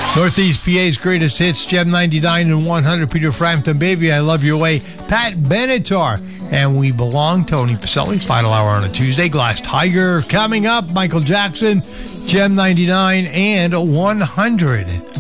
Northeast PA's greatest hits, Gem 99 and 100, Peter Frampton, Baby, I Love Your Way, Pat Benatar, and We Belong, Tony Pacelli, final hour on a Tuesday, Glass Tiger, coming up, Michael Jackson, Gem 99 and 100.